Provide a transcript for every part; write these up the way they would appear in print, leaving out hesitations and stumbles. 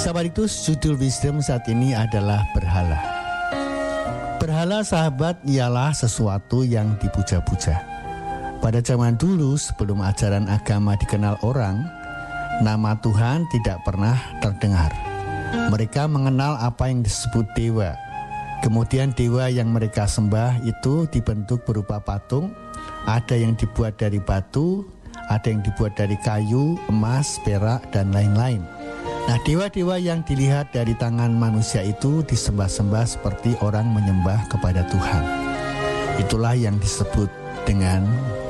Sahabat itu, judul Wisdom saat ini adalah berhala. Berhala, sahabat, ialah sesuatu yang dipuja-puja. Pada zaman dulu, sebelum ajaran agama dikenal orang, nama Tuhan tidak pernah terdengar. Mereka mengenal apa yang disebut dewa. Kemudian dewa yang mereka sembah itu dibentuk berupa patung. Ada yang dibuat dari batu, ada yang dibuat dari kayu, emas, perak, dan lain-lain. Nah, dewa-dewa yang dilihat dari tangan manusia itu disembah-sembah seperti orang menyembah kepada Tuhan. Itulah yang disebut dengan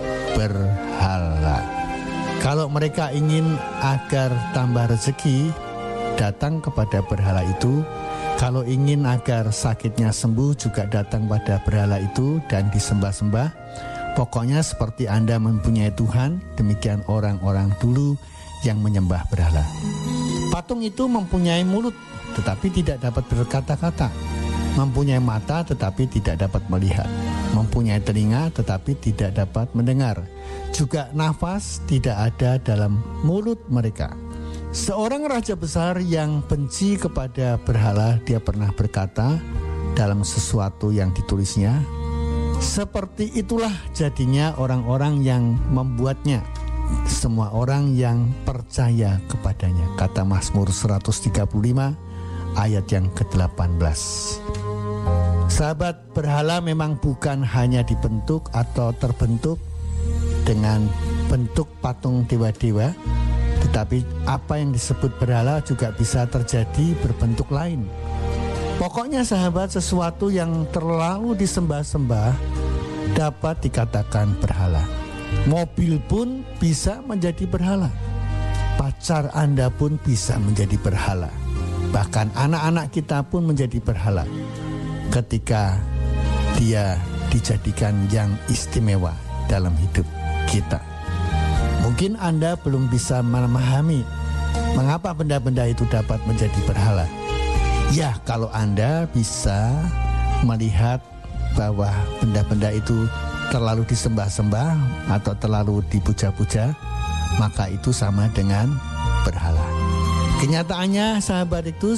berhala. Kalau mereka ingin agar tambah rezeki, datang kepada berhala itu. Kalau ingin agar sakitnya sembuh, juga datang pada berhala itu dan disembah-sembah. Pokoknya seperti Anda mempunyai Tuhan, demikian orang-orang dulu yang menyembah berhala. Patung itu mempunyai mulut, tetapi tidak dapat berkata-kata. Mempunyai mata, tetapi tidak dapat melihat. Mempunyai telinga, tetapi tidak dapat mendengar. Juga nafas tidak ada dalam mulut mereka. Seorang raja besar yang benci kepada berhala, dia pernah berkata dalam sesuatu yang ditulisnya, seperti itulah jadinya orang-orang yang membuatnya. Semua orang yang percaya kepadanya, kata Mazmur 135 ayat yang ke-18. Sahabat, berhala memang bukan hanya dibentuk atau terbentuk dengan bentuk patung dewa-dewa, tetapi apa yang disebut berhala juga bisa terjadi berbentuk lain. Pokoknya sahabat, sesuatu yang terlalu disembah-sembah dapat dikatakan berhala. Mobil pun bisa menjadi berhala. Pacar Anda pun bisa menjadi berhala. Bahkan anak-anak kita pun menjadi berhala ketika dia dijadikan yang istimewa dalam hidup kita. Mungkin Anda belum bisa memahami mengapa benda-benda itu dapat menjadi berhala. Ya, kalau Anda bisa melihat bahwa benda-benda itu terlalu disembah-sembah atau terlalu dipuja-puja, maka itu sama dengan berhala. Kenyataannya sahabat itu,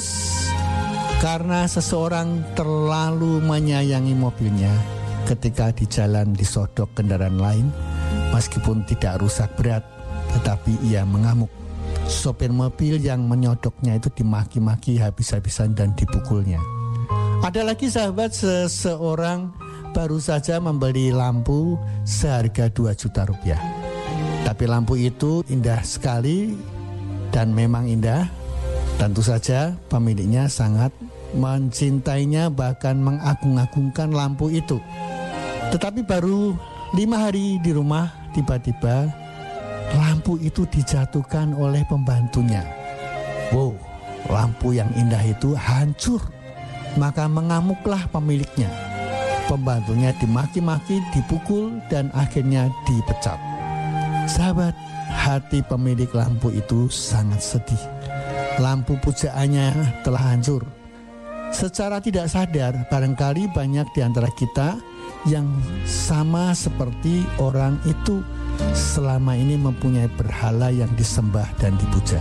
karena seseorang terlalu menyayangi mobilnya, ketika di jalan disodok kendaraan lain, meskipun tidak rusak berat, tetapi ia mengamuk. Sopir mobil yang menyodoknya itu dimaki-maki habis-habisan dan dipukulnya. Ada lagi sahabat, seseorang baru saja membeli lampu seharga 2 juta rupiah. Tapi lampu itu indah sekali dan memang indah. Tentu saja pemiliknya sangat mencintainya, bahkan mengagung-agungkan lampu itu. Tetapi baru 5 hari di rumah, tiba-tiba lampu itu dijatuhkan oleh pembantunya. Wow, lampu yang indah itu hancur. Maka mengamuklah pemiliknya. Pembantunya dimaki-maki, dipukul, dan akhirnya dipecat. Sahabat, hati pemilik lampu itu sangat sedih. Lampu pujaannya telah hancur. Secara tidak sadar, barangkali banyak di antara kita yang sama seperti orang itu, selama ini mempunyai berhala yang disembah dan dipuja.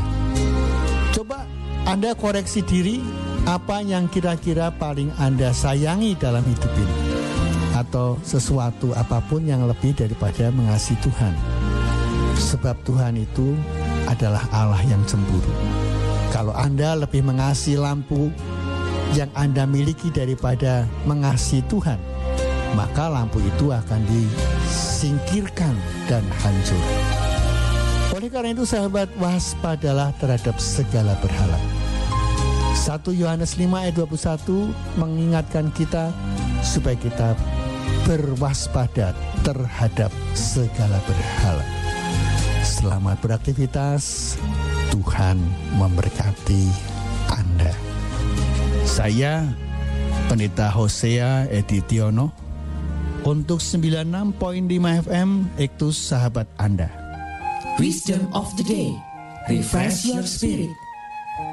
Coba Anda koreksi diri, apa yang kira-kira paling Anda sayangi dalam hidup ini? Atau sesuatu apapun yang lebih daripada mengasihi Tuhan. Sebab Tuhan itu adalah Allah yang cemburu. Kalau Anda lebih mengasihi lampu yang Anda miliki daripada mengasihi Tuhan, maka lampu itu akan disingkirkan dan hancur. Oleh karena itu sahabat, waspadalah terhadap segala berhala. 1 Yohanes 5 ayat 21 mengingatkan kita supaya kita berwaspada terhadap segala berhala. Selamat beraktivitas, Tuhan memberkati Anda. Saya Pendeta Hosea Editiono untuk 96.5 FM Ektus Sahabat Anda. Wisdom of the day. Refresh your spirit.